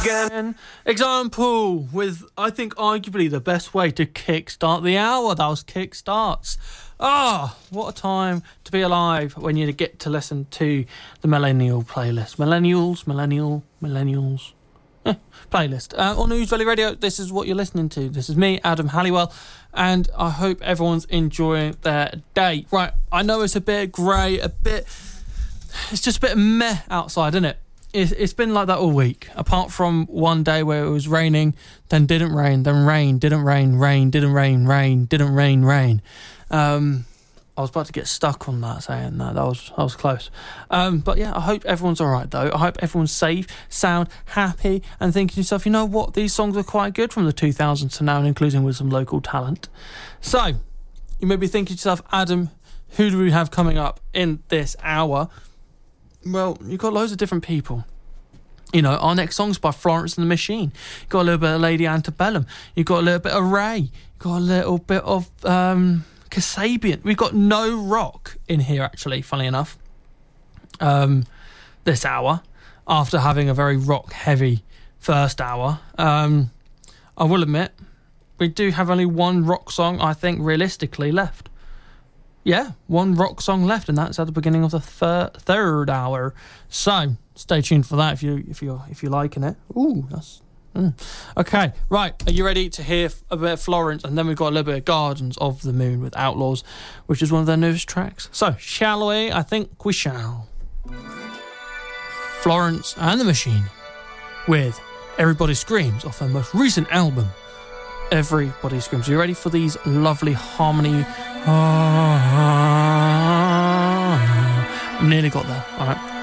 Example with, I think, arguably the best way to kickstart the hour. That was Kickstarts. What a time to be alive when you get to listen to the Millennial playlist. Millennials playlist. On News Valley Radio, this is what you're listening to. This is me, Adam Halliwell, and I hope everyone's enjoying their day. Right, I know it's a bit grey, it's just a bit meh outside, isn't it? It's been like that all week, apart from one day where it was raining, then didn't rain, then rain, didn't rain, rain, didn't rain, rain, didn't rain, rain. I was about to get stuck on that, saying that. I was close. But yeah, I hope everyone's all right, though. I hope everyone's safe, sound, happy, and thinking to yourself, you know what? These songs are quite good from the 2000s to now, and including with some local talent. So, you may be thinking to yourself, Adam, who do we have coming up in this hour? Well, you've got loads of different people. You know, our next song's by Florence and the Machine. You've got a little bit of Lady Antebellum. You've got a little bit of Ray. You've got a little bit of Kasabian. We've got no rock in here, actually, funnily enough, this hour, after having a very rock-heavy first hour. I will admit, we do have only one rock song, I think, realistically left. Yeah, one rock song left, and that's at the beginning of the third hour. So stay tuned for that if you're liking it. Ooh, that's okay. Right, are you ready to hear a bit of Florence? And then we've got a little bit of Gardens of the Moon with Outlaws, which is one of their newest tracks. So shall we? I think we shall. Florence and the Machine with Everybody Screams off their most recent album, Everybody Screams. Are you ready for these lovely harmony? Nearly got there. All right.